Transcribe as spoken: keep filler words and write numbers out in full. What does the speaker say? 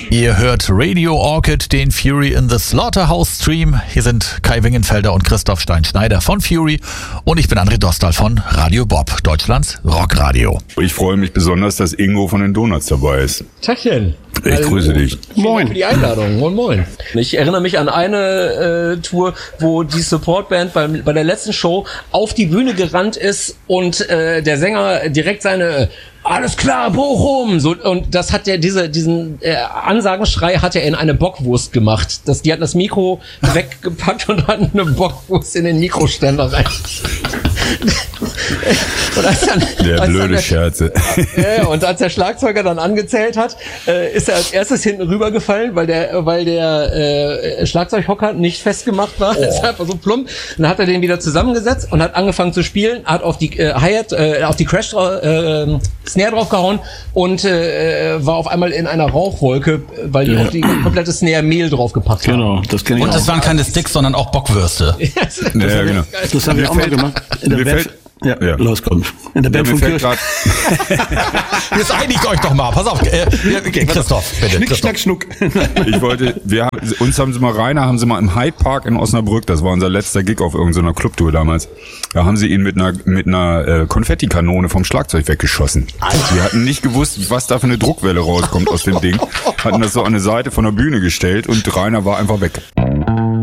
Ihr hört Radio Orchid, den Fury in the Slaughterhouse Stream. Hier sind Kai Wingenfelder und Christoph Stein-Schneider von Fury und ich bin André Dostal von Radio Bob, Deutschlands Rockradio. Ich freue mich besonders, dass Ingo von den Donuts dabei ist. Tachchen. Ich Also, grüße dich. Moin. Für die Einladung. Moin, moin. Ich erinnere mich an eine äh, Tour, wo die Supportband beim, bei der letzten Show auf die Bühne gerannt ist und äh, der Sänger direkt seine Alles klar, Bochum! So, und das hat er, diese, diesen äh, Ansagenschrei hat er in eine Bockwurst gemacht. Das, die hatten das Mikro weggepackt und hatten eine Bockwurst in den Mikroständer rein. Und als dann, der als blöde dann der, Scherze. Ja, und als der Schlagzeuger dann angezählt hat, äh, ist er als erstes hinten rübergefallen, weil der, weil der äh, Schlagzeughocker nicht festgemacht war. Oh. Ist einfach so plump. Dann hat er den wieder zusammengesetzt und hat angefangen zu spielen, hat auf die äh, Hi-Hat, äh, auf die Crash äh, Snare draufgehauen und äh, war auf einmal in einer Rauchwolke, weil die Ja. auf die komplette Snare Mehl draufgepackt haben. Genau, das kenne ich Und auch. es waren keine Sticks, sondern auch Bockwürste. Ja, genau. Das habe ich Mir auch mal fällt- gemacht. In der mir Band. fällt- Ja, Ja. los, komm. In der Ja, Band mir von fällt Kirch. grad, Jetzt einigt euch doch mal. Pass auf. Äh, äh, Christoph, bitte. Schnick, Christoph. schnack, schnuck. ich wollte, wir haben, uns haben sie mal, Rainer haben sie mal im Hyde Park in Osnabrück, das war unser letzter Gig auf irgendeiner Clubtour damals, da haben sie ihn mit einer, mit einer äh, Konfettikanone vom Schlagzeug weggeschossen. Die hatten nicht gewusst, was da für eine Druckwelle rauskommt aus dem Ding, hatten das so an eine Seite von der Bühne gestellt und Rainer war einfach weg.